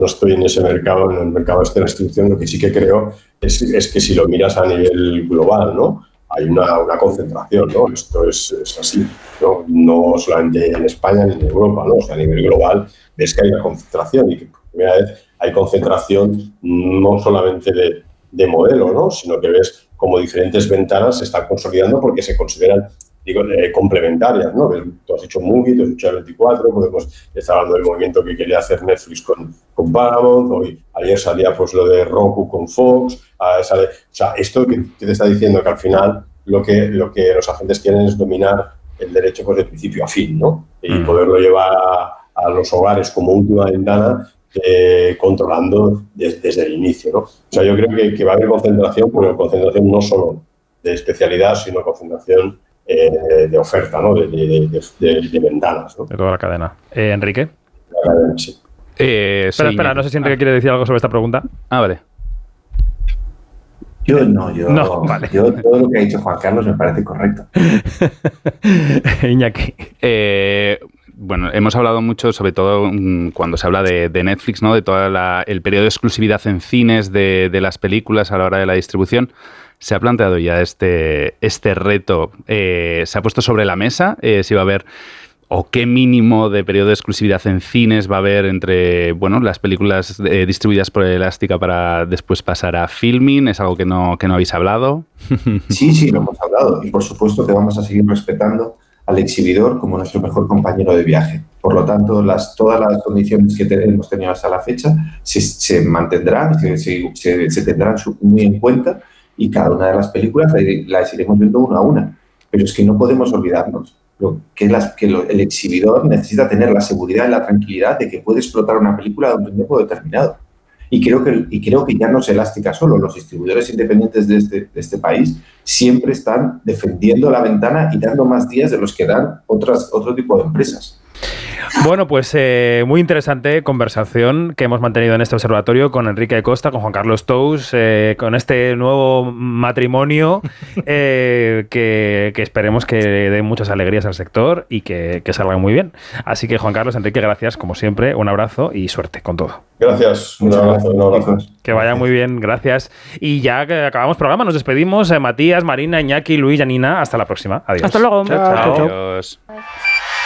no estoy en ese mercado, en el mercado de la distribución. Lo que sí que creo es que si lo miras a nivel global, ¿no? Hay una concentración, ¿no? Esto es así, ¿no? No solamente en España ni en Europa, ¿no? O sea, a nivel global ves que hay una concentración y que por primera vez hay concentración no solamente de modelo, ¿no? Sino que ves como diferentes ventanas se están consolidando porque se consideran complementarias, ¿no? Tú has dicho Movie, tú has dicho 24, podemos estar hablando del movimiento que quería hacer Netflix con Paramount, ayer salía pues lo de Roku con Fox, o sea, esto que te está diciendo que al final lo que los agentes quieren es dominar el derecho pues de principio a fin, ¿no? Y poderlo llevar a los hogares como última ventana, controlando desde el inicio, ¿no? O sea, yo creo que va a haber concentración, pero concentración no solo de especialidad, sino concentración de oferta, ¿no? De ventanas, ¿no? De toda la cadena. ¿Enrique? La cadena, sí. Espera, no sé si Enrique quiere decir algo sobre esta pregunta. Vale. Vale. Yo todo lo que ha dicho Juan Carlos me parece correcto. Iñaki. Bueno, hemos hablado mucho, sobre todo cuando se habla de Netflix, ¿no? De todo el periodo de exclusividad en cines de las películas a la hora de la distribución. ¿Se ha planteado ya este reto? ¿Se ha puesto sobre la mesa? ¿Si va a haber o qué mínimo de periodo de exclusividad en cines va a haber entre las películas distribuidas por Elástica para después pasar a Filmin? ¿Es algo que no habéis hablado? Sí, lo hemos hablado. Y por supuesto que vamos a seguir respetando al exhibidor como nuestro mejor compañero de viaje. Por lo tanto, todas las condiciones que hemos tenido hasta la fecha se mantendrán, se tendrán muy en cuenta, y cada una de las películas las iremos viendo una a una. Pero es que no podemos olvidarnos que el exhibidor necesita tener la seguridad y la tranquilidad de que puede explotar una película durante un tiempo determinado. Y creo que ya no es Elástica solo. Los distribuidores independientes de este país siempre están defendiendo la ventana y dando más días de los que dan otro tipo de empresas. Bueno, pues muy interesante conversación que hemos mantenido en este observatorio con Enrique Costa, con Juan Carlos Tous, con este nuevo matrimonio que esperemos que dé muchas alegrías al sector y que salga muy bien. Así que, Juan Carlos, Enrique, gracias, como siempre, un abrazo y suerte con todo. Gracias, un abrazo. Que vaya muy bien, gracias. Y ya que acabamos programa, nos despedimos. Matías, Marina, Iñaki, Luis, Janina, hasta la próxima. Adiós. Hasta luego. Chao. Adiós.